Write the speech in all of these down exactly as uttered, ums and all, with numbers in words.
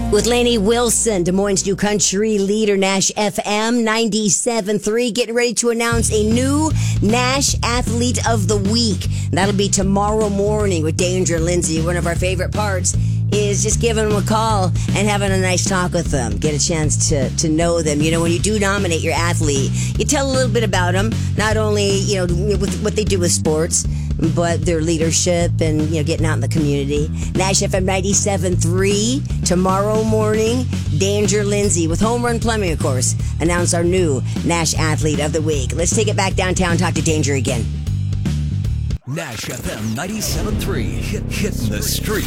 With Lainey Wilson, Des Moines' new country leader, Nash F M ninety-seven point three, getting ready to announce a new Nash Athlete of the Week. That'll be tomorrow morning with Danger Lindsay. One of our favorite parts is just giving them a call and having a nice talk with them. Get a chance to, to know them. You know, when you do nominate your athlete, you tell a little bit about them, not only, you know, with what they do with sports, but their leadership and, you know, getting out in the community. Nash F M ninety-seven point three, tomorrow morning, Danger Lindsay with Home Run Plumbing, of course, announce our new Nash Athlete of the Week. Let's take it back downtown and talk to Danger again. Nash F M ninety-seven point three, hit, hitting the street.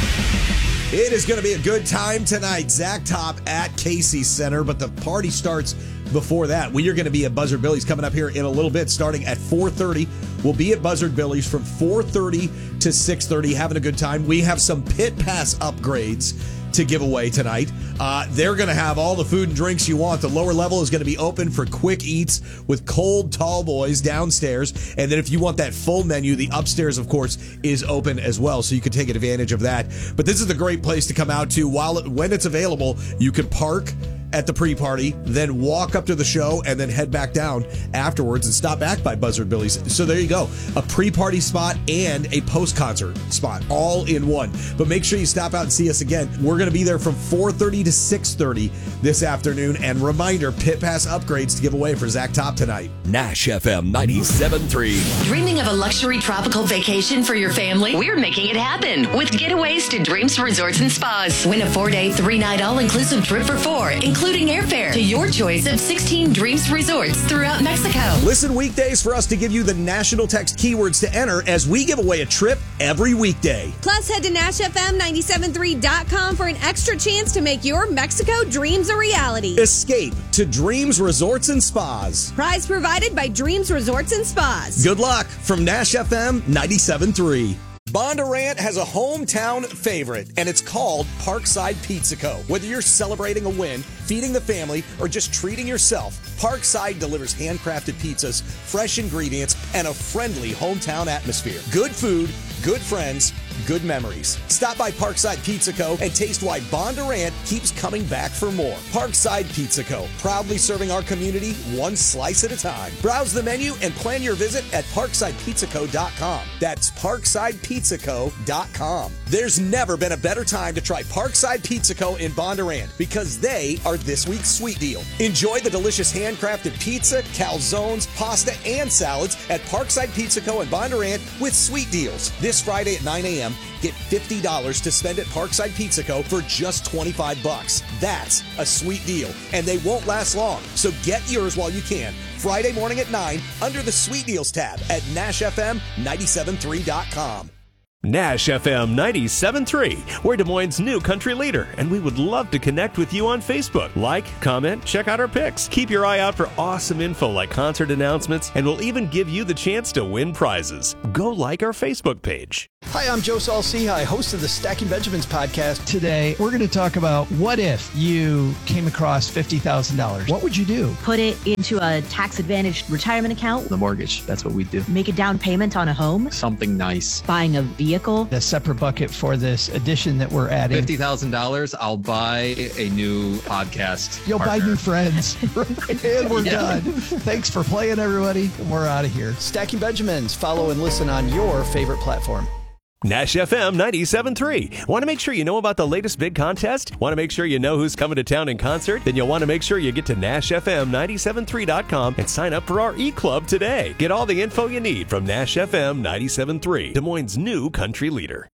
It is going to be a good time tonight. Zach Top at Casey Center, but the party starts before that. We are going to be at Buzzard Billy's coming up here in a little bit, starting at four thirty. We'll be at Buzzard Billy's from four thirty to six thirty, having a good time. We have some Pit Pass upgrades to give away tonight. Uh, they're going to have all the food and drinks you want. The lower level is going to be open for quick eats with cold tall boys downstairs. And then if you want that full menu, the upstairs, of course, is open as well. So you can take advantage of that. But this is a great place to come out to. While it, when it's available, you can park at the pre-party, then walk up to the show, and then head back down afterwards and stop back by Buzzard Billy's. So there you go. A pre-party spot and a post-concert spot all in one. But make sure you stop out and see us again. We're going to be there from four thirty to six thirty this afternoon. And reminder, Pit Pass upgrades to give away for Zach Top tonight. Nash F M ninety-seven point three. Dreaming of a luxury tropical vacation for your family? We're making it happen with Getaways to Dreams Resorts and Spas. Win a four-day, three-night all-inclusive trip for four, including airfare to your choice of sixteen Dreams Resorts throughout Mexico. Listen weekdays for us to give you the national text keywords to enter as we give away a trip every weekday. Plus, head to Nash F M nine seven three dot com for an extra chance to make your Mexico dreams a reality. Escape to Dreams Resorts and Spas. Prize provided by Dreams Resorts and Spas. Good luck from Nash F M ninety-seven point three. Bondurant has a hometown favorite, and it's called Parkside Pizza Co. Whether you're celebrating a win, feeding the family, or just treating yourself, Parkside delivers handcrafted pizzas, fresh ingredients, and a friendly hometown atmosphere. Good food, good friends, good memories. Stop by Parkside Pizza Co. and taste why Bondurant keeps coming back for more. Parkside Pizza Co. Proudly serving our community one slice at a time. Browse the menu and plan your visit at parkside pizza co dot com. That's parkside pizza co dot com. There's never been a better time to try Parkside Pizza Co. in Bondurant because they are this week's sweet deal. Enjoy the delicious handcrafted pizza, calzones, pasta, and salads at Parkside Pizza Co. in Bondurant with sweet deals. This Friday at nine a.m., get fifty dollars to spend at Parkside Pizza Co. for just twenty-five bucks. That's a sweet deal, and they won't last long. So get yours while you can. Friday morning at nine under the Sweet Deals tab at nash f m nine seven three dot com. Nash F M ninety-seven point three. We're Des Moines' new country leader, and we would love to connect with you on Facebook. Like, comment, check out our pics. Keep your eye out for awesome info like concert announcements, and we'll even give you the chance to win prizes. Go like our Facebook page. Hi, I'm Joe Saul-Sehy, host of the Stacking Benjamins podcast. Today, we're going to talk about what if you came across fifty thousand dollars? What would you do? Put it into a tax-advantaged retirement account. The mortgage, that's what we do. Make a down payment on a home. Something nice. Buying a vehicle. A separate bucket for this addition that we're adding. fifty thousand dollars, I'll buy a new podcast You'll partner. buy new friends. And we're yeah. done. Thanks for playing, everybody. We're out of here. Stacking Benjamins. Follow and listen on your favorite platform. Nash F M ninety-seven point three. Want to make sure you know about the latest big contest? Want to make sure you know who's coming to town in concert? Then you'll want to make sure you get to nash f m nine seven three dot com and sign up for our e-club today. Get all the info you need from Nash F M ninety-seven point three, Des Moines' new country leader.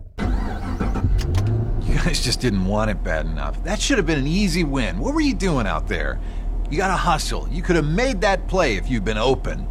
You guys just didn't want it bad enough. That should have been an easy win. What were you doing out there? You got to hustle. You could have made that play if you'd been open.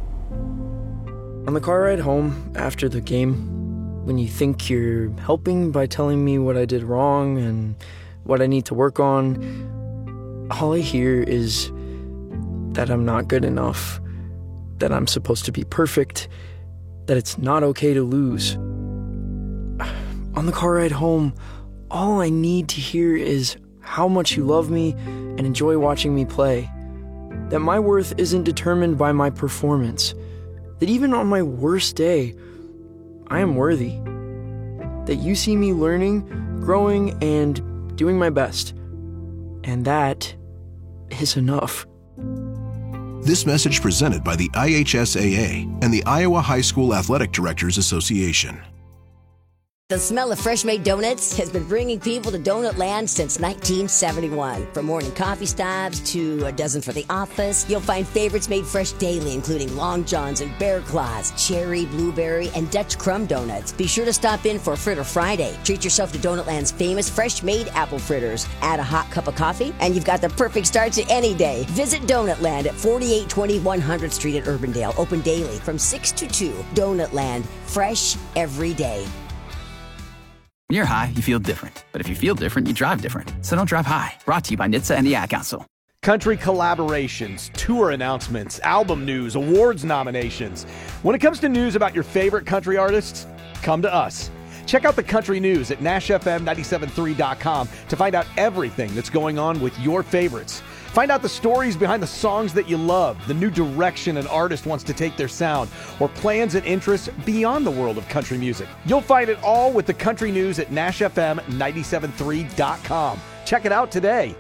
On the car ride home after the game, when you think you're helping by telling me what I did wrong and what I need to work on, all I hear is that I'm not good enough, that I'm supposed to be perfect, that it's not okay to lose. On the car ride home, all I need to hear is how much you love me and enjoy watching me play, that my worth isn't determined by my performance, that even on my worst day, I am worthy, that you see me learning, growing, and doing my best. And that is enough. This message presented by the I H S A A and the Iowa High School Athletic Directors Association. The smell of fresh-made donuts has been bringing people to Donut Land since nineteen seventy-one. From morning coffee stops to a dozen for the office, you'll find favorites made fresh daily, including Long Johns and Bear Claws, cherry, blueberry, and Dutch crumb donuts. Be sure to stop in for Fritter Friday. Treat yourself to Donut Land's famous fresh-made apple fritters. Add a hot cup of coffee, and you've got the perfect start to any day. Visit Donut Land at forty-eight twenty one hundredth Street at Urbandale. Open daily from six to two. Donut Land, fresh every day. When you're high, you feel different. But if you feel different, you drive different. So don't drive high. Brought to you by N H T S A and the Ad Council. Country collaborations, tour announcements, album news, awards nominations. When it comes to news about your favorite country artists, come to us. Check out the country news at Nash F M nine seven three dot com to find out everything that's going on with your favorites. Find out the stories behind the songs that you love, the new direction an artist wants to take their sound, or plans and interests beyond the world of country music. You'll find it all with the country news at Nash F M nine seven three dot com. Check it out today.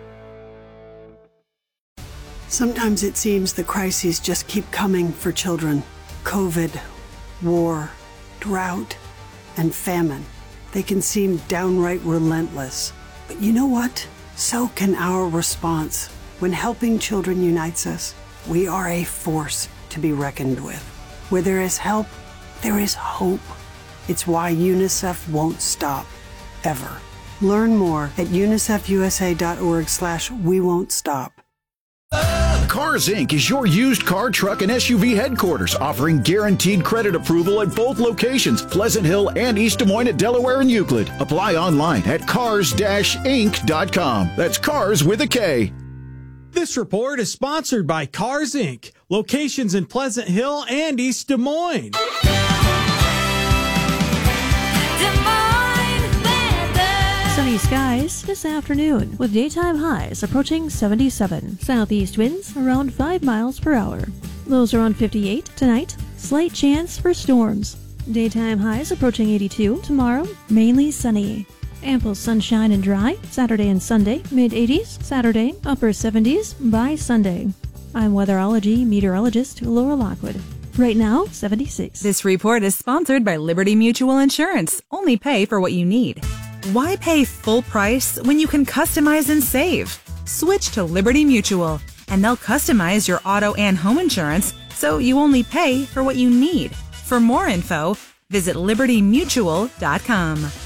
Sometimes it seems the crises just keep coming for children. COVID, war, drought, and famine. They can seem downright relentless. But you know what? So can our response. When helping children unites us, we are a force to be reckoned with. Where there is help, there is hope. It's why UNICEF won't stop, ever. Learn more at unicef-usa.org slash we won't stop. Cars Incorporated is your used car, truck, and S U V headquarters, offering guaranteed credit approval at both locations, Pleasant Hill and East Des Moines at Delaware and Euclid. Apply online at cars dash inc dot com. That's cars with a K. This report is sponsored by Cars Incorporated, locations in Pleasant Hill and East Des Moines. Sunny skies this afternoon with daytime highs approaching seventy-seven. Southeast winds around five miles per hour. Lows around fifty-eight tonight. Slight chance for storms. Daytime highs approaching eighty-two. Tomorrow, mainly sunny. Ample sunshine and dry. Saturday and Sunday, mid eighties. Saturday, upper seventies by Sunday. I'm weatherology meteorologist Laura Lockwood. Right now, seventy-six. This report is sponsored by Liberty Mutual Insurance. Only pay for what you need. Why pay full price when you can customize and save? Switch to Liberty Mutual, and they'll customize your auto and home insurance so you only pay for what you need. For more info, visit liberty mutual dot com.